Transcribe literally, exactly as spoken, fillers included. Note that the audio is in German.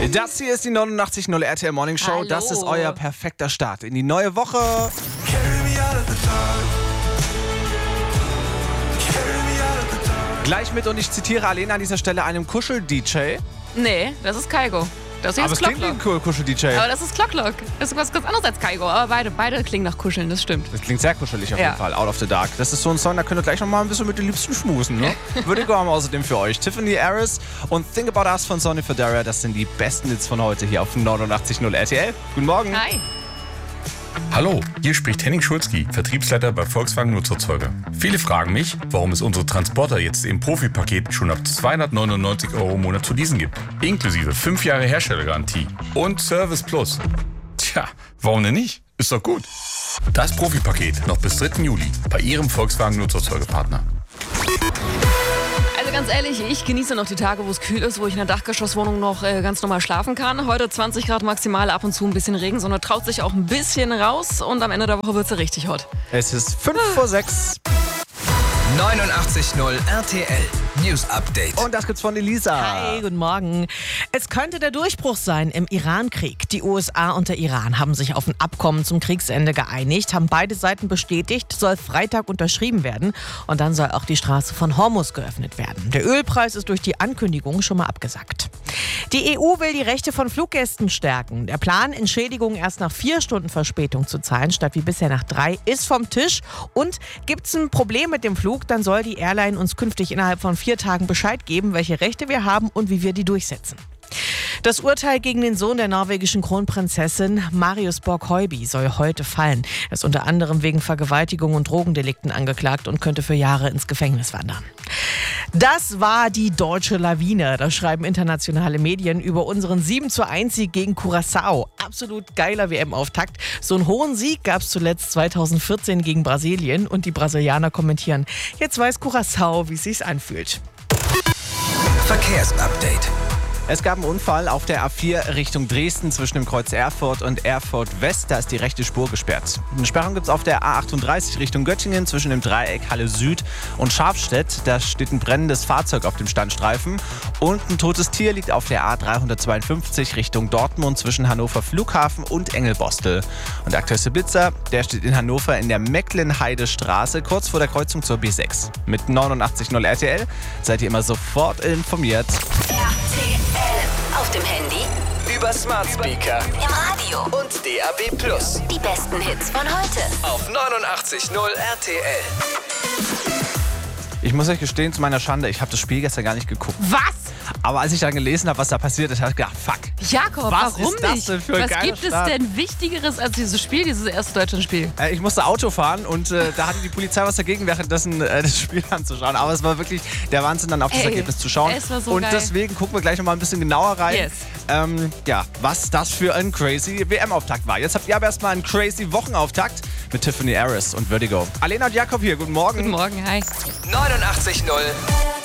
Das hier ist die neunundachtzig Komma null R T L Morning Show. Hallo. Das ist euer perfekter Start in die neue Woche. Gleich mit, und ich zitiere Alena an dieser Stelle, einem Kuschel-D J. Nee, das ist Kaigo. Das hier Aber ist es klingt wie Clocklock. ein Kuschel-D J. Aber das ist Clocklock. Das ist was ganz anderes als Kaigo. Aber beide, beide klingen nach Kuscheln, das stimmt. Das klingt sehr kuschelig auf Ja. jeden Fall. Out of the Dark. Das ist so ein Song, da könnt ihr gleich noch mal ein bisschen mit den Liebsten schmusen. Ne? Vertigo haben wir außerdem für euch Tiffany Harris und Think About Us von Sonny Fodera. Das sind die besten Hits von heute hier auf neunundachtzig Komma null R T L. Guten Morgen. Hi. Hallo, hier spricht Henning Schulzki, Vertriebsleiter bei Volkswagen Nutzerzeuger. Viele fragen mich, warum es unsere Transporter jetzt im Profipaket schon ab zweihundertneunundneunzig Euro im Monat zu leasen gibt. Inklusive fünf Jahre Herstellergarantie und Service Plus. Tja, warum denn nicht? Ist doch gut. Das Profipaket noch bis dritten Juli bei Ihrem Volkswagen Nutzerzeugerpartner. Also ganz ehrlich, ich genieße noch die Tage, wo es kühl ist, wo ich in der Dachgeschosswohnung noch äh, ganz normal schlafen kann. Heute zwanzig Grad maximal, ab und zu ein bisschen Regen. Sonne traut sich auch ein bisschen raus und am Ende der Woche wird sie richtig hot. Es ist fünf vor sechs. neunundachtzig Komma null R T L News Update. Und das gibt's von Elisa. Hi, guten Morgen. Es könnte der Durchbruch sein im Iran-Krieg. Die U S A und der Iran haben sich auf ein Abkommen zum Kriegsende geeinigt, haben beide Seiten bestätigt, soll Freitag unterschrieben werden. Und dann soll auch die Straße von Hormuz geöffnet werden. Der Ölpreis ist durch die Ankündigung schon mal abgesackt. Die E U will die Rechte von Fluggästen stärken. Der Plan, Entschädigungen erst nach vier Stunden Verspätung zu zahlen, statt wie bisher nach drei, ist vom Tisch. Und gibt es ein Problem mit dem Flug, dann soll die Airline uns künftig innerhalb von vier Tagen Bescheid geben, welche Rechte wir haben und wie wir die durchsetzen. Das Urteil gegen den Sohn der norwegischen Kronprinzessin, Marius Borg-Høiby, soll heute fallen. Er ist unter anderem wegen Vergewaltigung und Drogendelikten angeklagt und könnte für Jahre ins Gefängnis wandern. Das war die deutsche Lawine. Das schreiben internationale Medien über unseren sieben zu eins Sieg gegen Curaçao. Absolut geiler W M-Auftakt. So einen hohen Sieg gab es zuletzt zweitausendvierzehn gegen Brasilien. Und die Brasilianer kommentieren: Jetzt weiß Curaçao, wie es sich anfühlt. Verkehrsupdate. Es gab einen Unfall auf der A vier Richtung Dresden zwischen dem Kreuz Erfurt und Erfurt West. Da ist die rechte Spur gesperrt. Eine Sperrung gibt es auf der A achtunddreißig Richtung Göttingen zwischen dem Dreieck Halle Süd und Scharfstedt. Da steht ein brennendes Fahrzeug auf dem Standstreifen. Und ein totes Tier liegt auf der A dreihundertzweiundfünfzig Richtung Dortmund zwischen Hannover Flughafen und Engelbostel. Und der aktuellste Blitzer, der steht in Hannover in der Mecklenheidestraße, kurz vor der Kreuzung zur B sechs. Mit neunundachtzig Komma null R T L seid ihr immer sofort informiert. R T L. Auf dem Handy, Über Smart Speaker im Radio. und D A B Plus. Die besten Hits von heute. Auf neunundachtzig Komma null R T L. Ich muss euch gestehen, zu meiner Schande, ich habe das Spiel gestern gar nicht geguckt. Was? Aber als ich dann gelesen habe, was da passiert ist, habe ich gedacht, fuck. Jakob, Was warum ist das nicht? denn für ein Was geiler gibt Start? es denn Wichtigeres als dieses Spiel, dieses erste Deutschlandspiel? Äh, ich musste Auto fahren und äh, da hatte die Polizei was dagegen, währenddessen äh, das Spiel anzuschauen. Aber es war wirklich der Wahnsinn, dann auf das Ey, Ergebnis zu schauen. es war so und geil. deswegen gucken wir gleich noch mal ein bisschen genauer rein. Yes. Ähm, ja, was das für ein crazy W M-Auftakt war. Jetzt habt ihr aber erstmal einen crazy Wochenauftakt mit Tiffany Harris und Vertigo. Alena und Jakob hier, guten Morgen. Guten Morgen, hi. neunundachtzig Komma null